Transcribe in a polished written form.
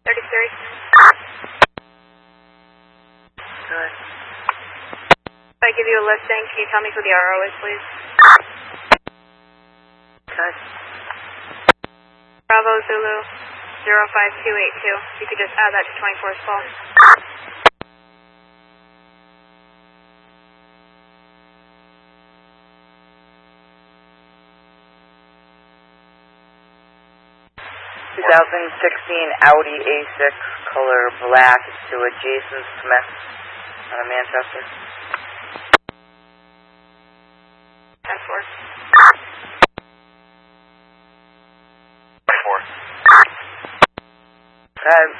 33. Good. If I give you a listing, can you tell me who the RO is, please? Good. Bravo Zulu 05282. You could just add that to 24's call. Audi A6, color black, to a Jason Smith out of Manchester. 10-4. 4.